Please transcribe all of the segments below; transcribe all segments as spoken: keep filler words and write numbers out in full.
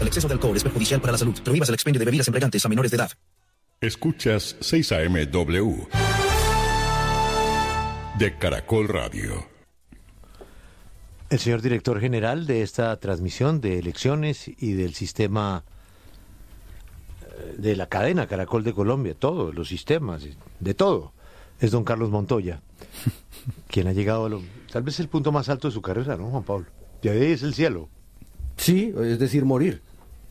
El exceso de alcohol es perjudicial para la salud. Prohíbas el expendio de bebidas embriagantes a menores de edad. Escuchas seis A M W de Caracol Radio. El señor director general de esta transmisión de elecciones y del sistema de la cadena Caracol de Colombia, todos los sistemas, de todo, es don Carlos Montoya, quien ha llegado a lo, tal vez el punto más alto de su carrera, ¿no, Juan Pablo? De ahí es el cielo. Sí, es decir, morir.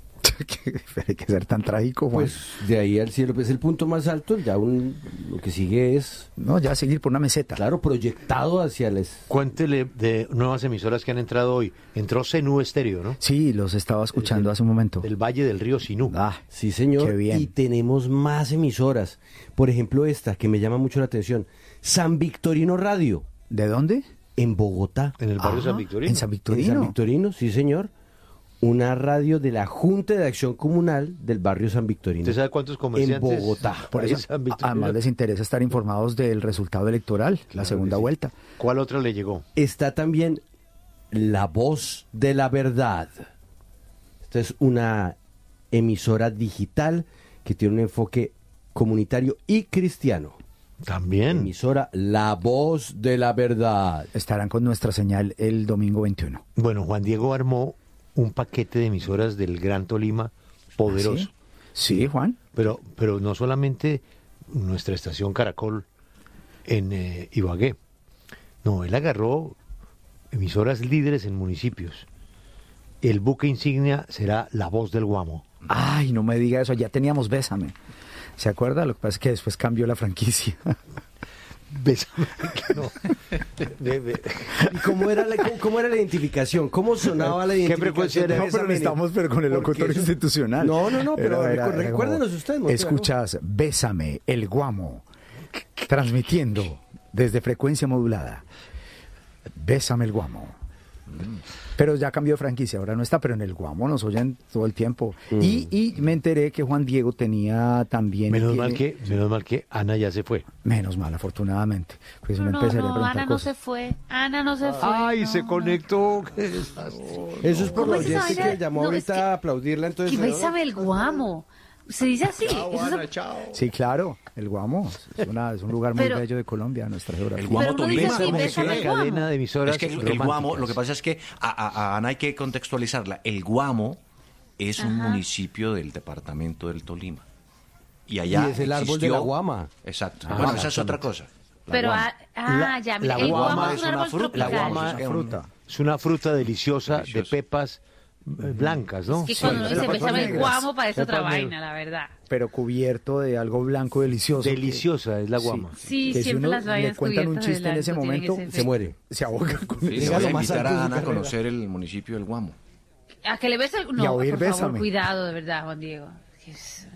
Hay que ser tan trágico, Juan. Pues de ahí al cielo, pues el punto más alto, ya un, lo que sigue es... No, ya seguir por una meseta. Claro, proyectado hacia el... Cuéntele de nuevas emisoras que han entrado hoy. Entró Zenú Estéreo, ¿no? Sí, los estaba escuchando el, hace un momento. Del Valle del Río Sinú. Ah, sí, señor. Qué bien. Y tenemos más emisoras. Por ejemplo, esta, que me llama mucho la atención. San Victorino Radio. ¿De dónde? En Bogotá. En el barrio Ajá, San Victorino. ¿En San Victorino? En San Victorino, sí, señor. Una radio de la Junta de Acción Comunal del barrio San Victorino. ¿Usted sabe cuántos comerciantes? En Bogotá. Por eso, además les interesa estar informados del resultado electoral, Claro la segunda sí. vuelta. ¿Cuál otra le llegó? Está también La Voz de la Verdad. Esta es una emisora digital que tiene un enfoque comunitario y cristiano. También. Emisora La Voz de la Verdad. Estarán con nuestra señal el domingo veintiuno. Bueno, Juan Diego armó un paquete de emisoras del Gran Tolima poderoso. ¿Ah, sí? Sí, Juan. Pero, pero no solamente nuestra estación Caracol en eh, Ibagué. No, él agarró emisoras líderes en municipios. El buque insignia será La Voz del Guamo. Ay, no me diga eso, ya teníamos Bésame. ¿Se acuerda? Lo que pasa es que después cambió la franquicia. Bésame. No. De, de. ¿Y cómo era, la, cómo, cómo era la identificación? ¿Cómo sonaba la identificación? ¿Qué frecuencia era? No, pero estamos pero con el locutor institucional. No, no, no, pero Era- era- recu- era recuérdenos como, usted. Montero. Escuchas Bésame, el Guamo, transmitiendo desde frecuencia modulada. Bésame el Guamo. Pero ya cambió de franquicia, ahora no está, pero en el Guamo nos oyen todo el tiempo. Mm. Y, y me enteré que Juan Diego tenía también... Menos tiene- mal que, menos mal que Ana ya se fue. Menos mal, afortunadamente. Pues No, me no, empezaría a no, preguntar Ana no cosas. se fue. Ana no se fue. Ay, no. se conectó. Qué desastre. Eso es por ¿Cómo la es esa oyente vaina? que llamó No, ahorita es que- a aplaudirla. Entonces, Y bésame el Guamo. Se dice así. Eso es- Sí, claro, el Guamo. Es, una- es un lugar muy Pero- bello de Colombia, nuestra geografía. El Guamo Pero no dice Tolima. así, como bésame que- el Una cadena Guamo. de emisoras Es que el, el románticas. Guamo, lo que pasa es que a, a- a Ana hay que contextualizarla. El Guamo es un Ajá. municipio del departamento del Tolima. Y allá Y es el árbol existió- de la guama. Exacto. Ah, bueno, esa es exactamente. otra cosa. La Pero, guama. ah, ah, La- ya, mira, la el guama guamo es es un una árbol fruta, La tropical. guama Es una fruta. Es una fruta deliciosa Deliciosa. de pepas eh, blancas, ¿no? Que cuando uno Sí, dice las bésame el negras. Guamo parece otra Pepas vaina, negras. la verdad. Pero cubierto de algo blanco delicioso. Deliciosa es la Sí. guama. Sí, Que si siempre uno las le vainas cuentan un cubiertas de chiste en ese blanco tienen momento, ese Se efecto. muere. Se ahoga con Sí, le Diga voy lo a más invitar alto de a su Ana a carrera. conocer el municipio del Guamo. A que le bese el... Y a No, oír por favor, bésame. cuidado, de verdad, Juan Diego. Que es-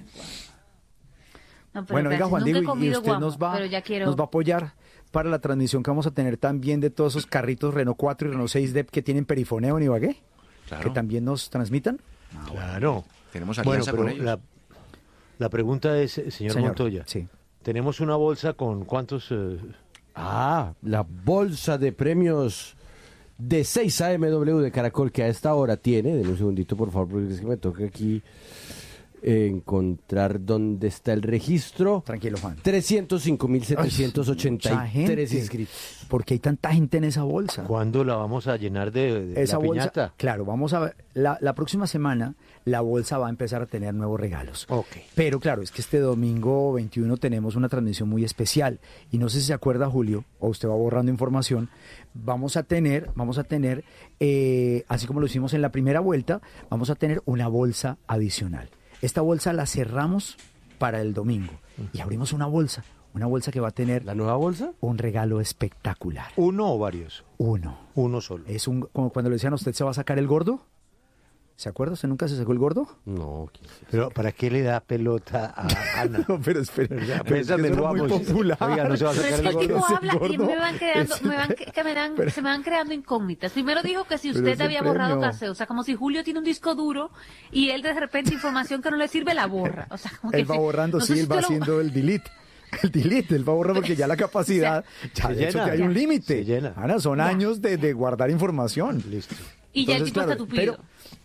No, pero Bueno, oiga, gracias, Juan nunca he Diego, y comido usted guamo, nos va, pero ya quiero... nos va a apoyar para la transmisión que vamos a tener también de todos esos carritos Renault cuatro y Renault seis D E P que tienen perifoneo en Ibagué, Claro. que también nos transmitan. Claro. Tenemos Bueno, alianza pero con ellos. la, la pregunta es, eh, señor, Señor, Montoya, sí. tenemos una bolsa con cuántos... eh, Ah, la bolsa de premios de seis A M W de Caracol que a esta hora tiene. Denme un segundito, por favor, porque es que me toca aquí eh, encontrar dónde está el registro. Tranquilo, Juan. trescientos cinco mil setecientos ochenta Mucha y tres gente. inscritos. ¿Por qué hay tanta gente en esa bolsa? ¿Cuándo la vamos a llenar de, de Esa la bolsa, piñata? claro, vamos a ver, la, la próxima semana la bolsa va a empezar a tener nuevos regalos. Ok. Pero claro, es que este domingo veintiuno tenemos una transmisión muy especial y no sé si se acuerda, Julio, o usted va borrando información, vamos a tener, vamos a tener, eh, así como lo hicimos en la primera vuelta, vamos a tener una bolsa adicional. Esta bolsa la cerramos para el domingo y abrimos una bolsa, una bolsa que va a tener ¿La nueva bolsa? un regalo espectacular. ¿Uno o varios? Uno. Uno solo. Es un, como cuando le decían a usted se va a sacar el gordo. ¿Se acuerda? ¿Usted nunca se sacó el gordo? No, quién sabe. Pero ¿para qué le da pelota a Ana? No, pero espera. ¿Verdad? Pero es que Pésame eso el era muy guamo. popular. Oiga, no se va a Pero sacar es que el el tipo gordo. habla y gordo. me van creando, Ese- me van, que me dan, pero- se me van creando incógnitas. Primero dijo que si Pero usted ese había borrado premio. caseo, o sea, como si Julio tiene un disco duro y él de repente información que no le sirve la borra. O sea, como que Él va borrando, no sé sí, si él va usted lo- haciendo el delete. El delete, él va borrando porque ya la capacidad, ya se de hecho llena. que hay un Ya. límite. Se llena. Ana, son Ya. años de, de guardar información. Listo. Y ya el Entonces, tipo está claro, tupido. pero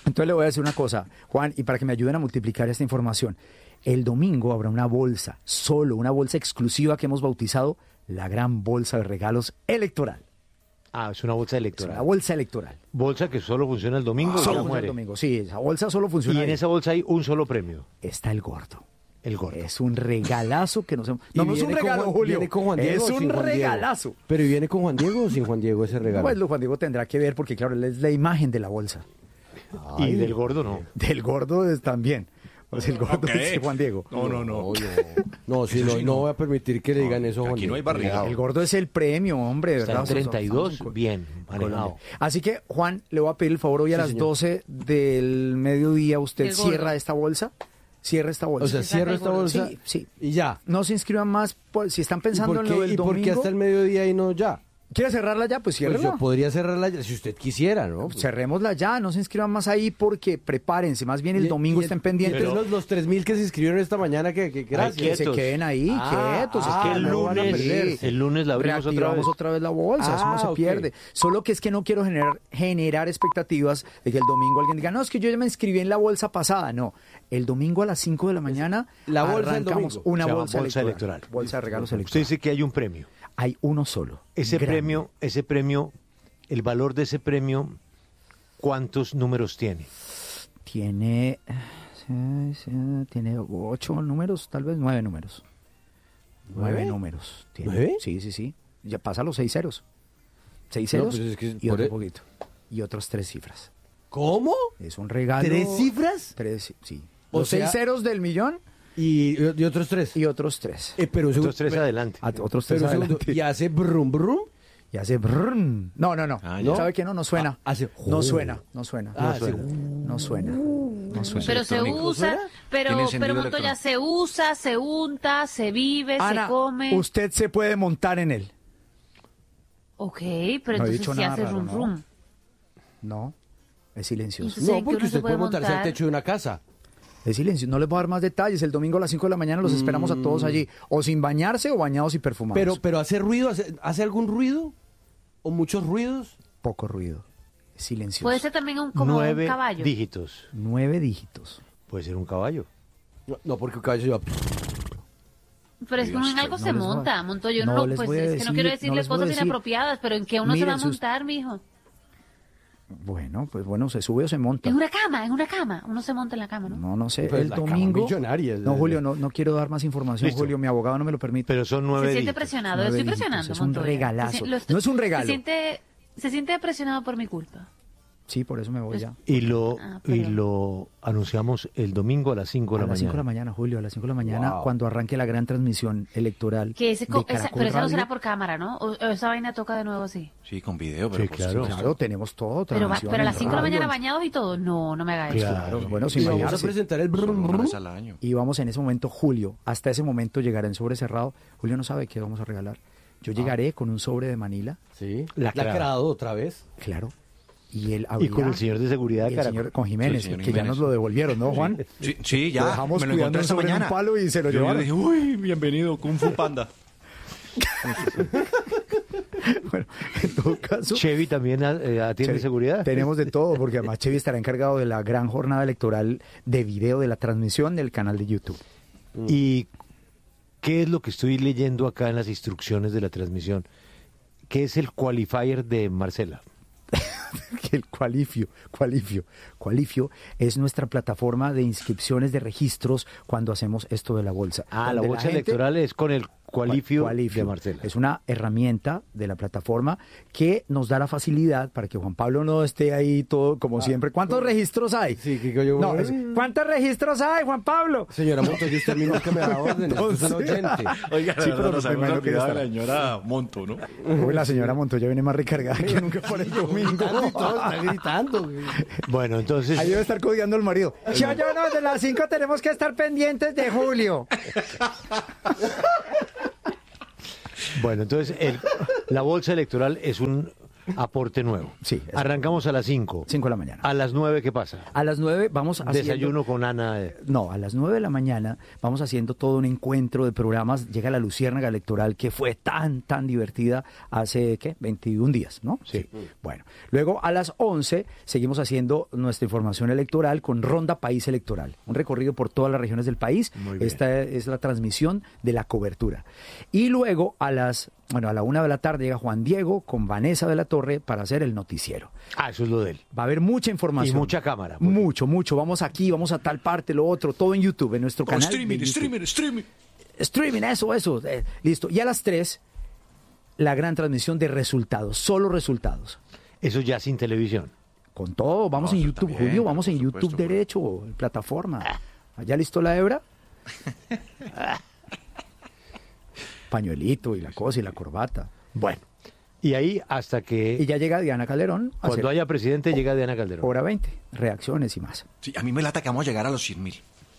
Entonces le voy a decir una cosa, Juan, y para que me ayuden a multiplicar esta información. El domingo habrá una bolsa, solo una bolsa exclusiva que hemos bautizado la gran bolsa de regalos electoral. Ah, es una bolsa Es electoral. una bolsa electoral. Bolsa que solo funciona el domingo y Solo ya funciona muere. el domingo, sí, esa bolsa solo funciona. Y en ahí. esa bolsa hay un solo premio, Está el gordo. el gordo. Es un regalazo que nos hemos... ¿Y No, no es un viene con regalo, Juan- Julio. viene con Juan Diego Es o un sin Juan Diego? regalazo. ¿Pero y viene con Juan Diego o sin Juan Diego ese regalo? Pues lo Juan Diego tendrá que ver porque, claro, él es la imagen de la bolsa. Y del gordo no. Del gordo es también. O sea, el gordo Ok. es Juan Diego. No, no, no. No, no, no, sí, no, no voy a permitir que le digan eso a Juan Aquí no hay Diego. barriga. El gordo es el premio, hombre. Está en ¿verdad? treinta y dos, Estamos en bien Colombia. manejado. Así que, Juan, le voy a pedir el favor hoy a Sí, las señor. doce del mediodía. ¿Usted El gordo. cierra esta bolsa? Cierra esta bolsa. O sea, Saca cierra el esta gordo. bolsa Sí, sí. y ya. No se inscriban más. Pues, si están ¿Y pensando por en lo qué, del y por qué domingo, hasta el mediodía y no ya? ¿quiere cerrarla ya? Pues Pues ciérrela. yo podría cerrarla ya, si usted quisiera, ¿no? Cerrémosla ya, no se inscriban más ahí porque prepárense, más bien el Y- domingo y- estén y pendientes. entonces los, los tres mil que se inscribieron esta mañana, que, que gracias. que se quietos. queden ahí, Ah, quietos. ah, es que el no van a lunes, perderse. El lunes la abrimos otra reactivamos vez. otra vez la bolsa, eso no Ah, se ok. pierde. Solo que es que no quiero generar, generar expectativas de que el domingo alguien diga, no, es que yo ya me inscribí en la bolsa pasada. No, el domingo a las cinco de la mañana La bolsa del arrancamos domingo. una Se llama bolsa, bolsa electoral. electoral. Bolsa de regalos Usted electorales. dice que hay un premio. Hay uno solo. Ese grande. premio, ese premio, el valor de ese premio, ¿cuántos números tiene? Tiene, eh, eh, tiene ocho números, tal vez nueve números. Nueve, ¿Nueve? números. Tiene. ¿Nueve? Sí, sí, sí. Ya pasa los seis ceros. Seis No, ceros pues es que y por otro e- poquito. Y otros tres cifras. ¿Cómo? Es un regalo. ¿Tres cifras? Tres, sí. O Los sea- seis ceros del millón Y, y otros tres. y otros tres. Eh, pero un Otros segundo, tres adelante. Ah, otros tres pero un segundo, adelante. ¿y hace brum brum? Y hace brrrn. No, no, no. Ah, ya. ¿Sabe qué? No, no suena. Ah, hace- No oh. suena, no suena. Ah, no suena. sí. No suena. No suena. Pero se electrónico. usa, ¿Tiene pero, encendido pero Montoya, electrónico? se usa, se unta, se vive, Ana, se come. usted se puede montar en él. Ok, pero No he entonces dicho si nada hace raro, rum ¿no? rum. No, es silencioso. Entonces, ¿en No, qué porque uno se usted puede puede montarse al montar? techo de una casa. Es silencio. No les voy a dar más detalles. El domingo a las cinco de la mañana los esperamos a todos allí. O sin bañarse o bañados y perfumados. Pero, pero hace ruido, hace, ¿hace algún ruido? ¿O muchos ruidos? Poco ruido. Es silencioso. Puede ser también un, como Nueve un caballo. dígitos. Nueve dígitos. Puede ser un caballo. No, no, porque un caballo lleva... Pero es que uno en algo no se les voy a- monta, Montoya. no Uno no, les pues voy a es que decir- no quiero no decirle les voy a cosas decir. inapropiadas, pero ¿en qué uno se Miren, va a sus- montar, mijo? Bueno, pues bueno, se sube o se monta. En una cama, en una cama. Uno se monta en la cama, ¿no? No, no sé. Pues el la cama domingo. millonaria, No, es- Julio, no, no quiero dar más información, Listo. Julio. Mi abogado no me lo permite. Pero son nueve Se siente dígitos. presionado, Nueve estoy dígitos, presionando. es un Montoya. regalazo. Se si- lo estoy- No es un regalo. Se siente, se siente presionado por mi culpa. Sí, por eso me voy ya. Y lo, Ah, y perdón. lo anunciamos el domingo a las cinco A de la las cinco de la mañana. mañana, Julio, a las cinco de la mañana, Wow. cuando arranque la gran transmisión electoral. Que ese, de co- esa- Caracol pero esa no Radio. será por cámara, ¿no? O, o esa vaina toca de nuevo así. Sí, con video, pero Sí, por claro. supuesto. Claro, tenemos todo. Pero, va- transmisión pero a en las cinco de la radio. mañana bañados y todo. No, no me haga eso. Claro. Claro, bueno, Y sin vamos a bañarse. presentar el Solo brum una brum. vez al año. Y vamos en ese momento, Julio, hasta ese momento llegará en sobre cerrado. Julio no sabe qué vamos a regalar. Yo llegaré con un sobre de Manila, Sí, Lacrado. lacrado otra vez. claro. Y él Y abrirá. con el señor de seguridad y de el Caracol. señor- con Jiménez, Sí, señor que ya Jiménez. nos lo devolvieron, ¿no, Juan? Sí, sí, ya. Lo dejamos me lo cuidando encontré esta sobre un mañana. palo y se lo Yo- yo llevaron. dije, uy, bienvenido, Kung Fu Panda. Bueno, en todo caso, Chevy también eh, atiende Chevy, seguridad. tenemos de todo, porque además Chevy estará encargado de la gran jornada electoral de video de la transmisión del canal de YouTube. ¿Y qué es lo que estoy leyendo acá en las instrucciones de la transmisión? ¿Qué es el qualifier de Marcela? Que el Qualifio, Qualifio, Qualifio es nuestra plataforma de inscripciones de registros cuando hacemos esto de la bolsa. Ah, la Donde bolsa gente- electoral es con el qualifio, Qualifio. de Marcela. Es una herramienta de la plataforma que nos da la facilidad para que Juan Pablo no esté ahí todo como siempre. ¿Cuántos registros hay? Sí, que yo... No, es- ¿cuántos registros hay, Juan Pablo? Señora Montoya, usted a mí nunca me da órdenes, usted es un Entonces- oyente. Oiga, Sí, pero me imagino que la estará. señora Monto, ¿no? Uy, la señora Montoya viene más recargada que nunca por el domingo. Y todo está gritando. Bueno, entonces, Ahí debe estar codiando el marido. Yo, yo, no, de las cinco tenemos que estar pendientes de Julio. bueno, entonces el- la bolsa electoral es un aporte nuevo. Sí, es- Arrancamos a las cinco. cinco de la mañana. A las nueve, ¿qué pasa? A las nueve vamos haciendo... Desayuno con Ana. eh, No, a las nueve de la mañana vamos haciendo todo un encuentro de programas. Llega la Luciérnaga Electoral, que fue tan, tan divertida hace, ¿qué? veintiún días, ¿no? Sí. Bueno, luego a las once seguimos haciendo nuestra información electoral con Ronda País Electoral. Un recorrido por todas las regiones del país. Muy bien. Esta es la transmisión de la cobertura. Y luego a las... Bueno, a la una de la tarde llega Juan Diego con Vanessa de la Torre para hacer el noticiero. Ah, eso es lo de él. Va a haber mucha información. Y mucha cámara. Muy bien. Mucho, mucho. Vamos aquí, vamos a tal parte, lo otro, todo en YouTube, en nuestro canal. de streaming, YouTube. streaming, streaming. Streaming, eso, eso. eh, listo. Y a las tres, la gran transmisión de resultados, solo resultados. Eso ya sin televisión. Con todo, vamos No, en eso YouTube, también, Julio, por vamos en supuesto, YouTube Julio. derecho, en plataforma. ¿Allá listo la hebra? Pañuelito y la cosa y la corbata. Bueno, y ahí hasta que Y ya llega Diana Calderón a cuando hacer haya presidente llega Diana Calderón. hora veinte, reacciones y más. Sí, a mí me lata que vamos a llegar a los cien mil.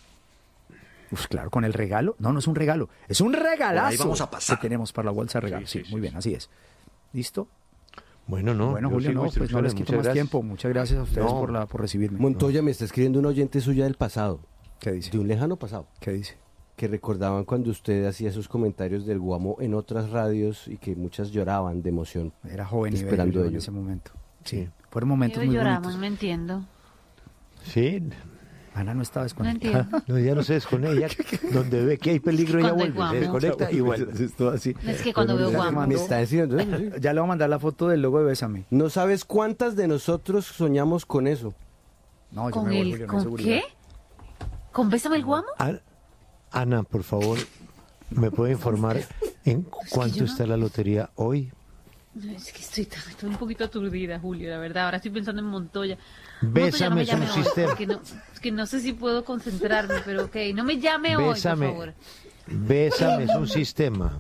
Pues claro, con el regalo. No, no es un regalo. Es un regalazo Por ahí vamos a pasar. que tenemos para la bolsa de regalos. Sí, Sí, sí, muy sí, bien, así es. ¿Listo? Bueno, no. bueno, yo Julio, sigo no, pues no instrucciones, les quito muchas más gracias. tiempo. Muchas gracias a ustedes No. por, la, por recibirme. Montoya me está escribiendo un oyente suya del pasado, ¿Qué dice? de un lejano pasado, ¿Qué dice? que recordaban cuando usted hacía sus comentarios del Guamo en otras radios y que muchas lloraban de emoción. Era joven y bello Esperando yo en ello. ese momento. Sí. Sí. Fueron momentos Yo muy lloramos, bonitos. no entiendo. Sí. Ana no estaba No desconectada. entiendo. No, ya no se desconecta. Ella, donde ve que hay peligro, ella Cuando hay vuelve. Se guamo. desconecta y vuelve. Es todo así. Es que cuando veo ya le guamo. mando- Me está diciendo, ¿eh? Ya le voy a mandar la foto del logo de Bésame. No sabes cuántas de nosotros soñamos con eso. No, yo ¿Con me voy, el, Julio, no hay con seguridad. qué? ¿Con Bésame el Guamo? Ana, Ana, por favor, ¿me puede informar en cuánto yo no- está la lotería hoy? No, es que estoy, tan- estoy un poquito aturdida, Julio, la verdad. Ahora estoy pensando en Montoya. Bésame Montoya, es no un me llame hoy, sistema. porque no, es que no sé si puedo concentrarme, pero ok. No me llame hoy, por Bésame. favor. Bésame es un sistema.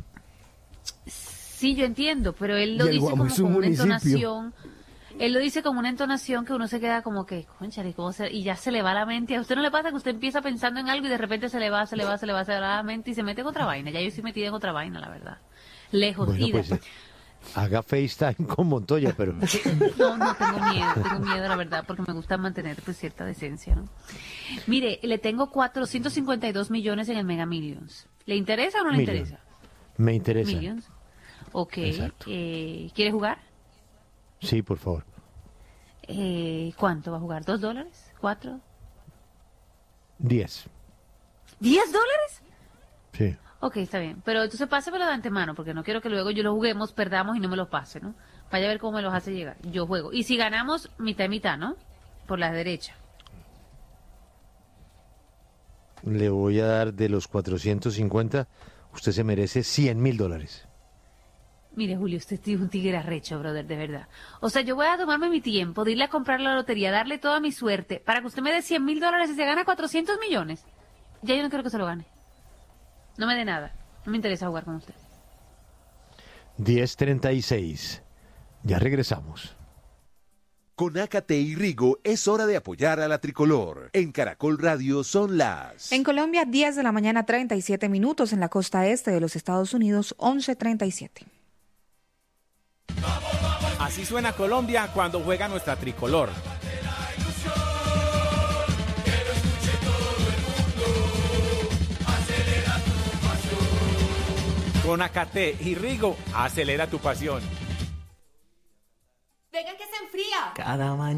Sí, yo entiendo, pero él lo Y el dice Guamo como es un con una municipio. entonación. Él lo dice como una entonación que uno se queda como que, conchale, ¿cómo se-?" Y ya se le va la mente. ¿A usted no le pasa que usted empieza pensando en algo y de repente se le va, se le va, se le va, se le va la mente y se mete en otra vaina? Ya yo estoy metida en otra vaina, la verdad. Lejos, Bueno, ida. pues eh, haga FaceTime con Montoya, pero No, no, tengo miedo, tengo miedo, la verdad, porque me gusta mantener pues cierta decencia, ¿no? Mire, le tengo cuatrocientos cincuenta y dos millones en el Mega Millions. ¿Le interesa o no le Million. interesa? me interesa. Millions. Ok. Exacto. Eh, ¿Quiere jugar? Sí, por favor. Eh, ¿Cuánto va a jugar? ¿Dos dólares? ¿Cuatro? Diez. ¿Diez dólares? Sí. Ok, está bien. Pero entonces pásemelo de antemano, porque no quiero que luego yo lo juguemos, perdamos y no me lo pase, ¿no? Vaya a ver cómo me los hace llegar. Yo juego. Y si ganamos, mitad y mitad, ¿no? Por la derecha. Le voy a dar de los cuatrocientos cincuenta, usted se merece cien mil dólares. Mire, Julio, usted es un tigre arrecho, brother, de verdad. O sea, yo voy a tomarme mi tiempo de irle a comprar la lotería, darle toda mi suerte, para que usted me dé cien mil dólares y se gana cuatrocientos millones. Ya yo no quiero que se lo gane. No me dé nada. No me interesa jugar con usted. diez treinta y seis. Ya regresamos. Con Ácate y Rigo es hora de apoyar a la tricolor. En Caracol Radio son las... En Colombia, diez de la mañana, treinta y siete minutos. En la costa este de los Estados Unidos, once treinta y siete. Así suena Colombia cuando juega nuestra tricolor. Con Ácate y Rigo, acelera tu pasión. Venga que se enfría. Cada mañana.